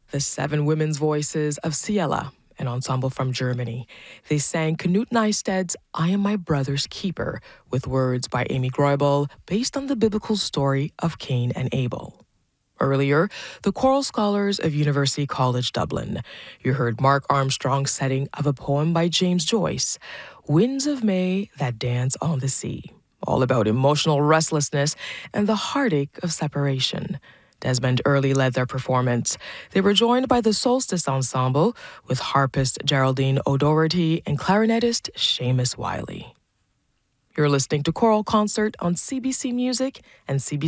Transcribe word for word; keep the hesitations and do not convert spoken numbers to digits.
the seven women's voices of Ciela, an ensemble from Germany. They sang Knut Neistedt's I Am My Brother's Keeper, with words by Amy Groibel, based on the biblical story of Cain and Abel. Earlier, the choral scholars of University College Dublin. You heard Mark Armstrong's setting of a poem by James Joyce, Winds of May That Dance on the Sea, all about emotional restlessness and the heartache of separation. Desmond Early led their performance. They were joined by the Solstice Ensemble with harpist Geraldine O'Doherty and clarinetist Seamus Wiley. You're listening to Choral Concert on C B C Music and C B C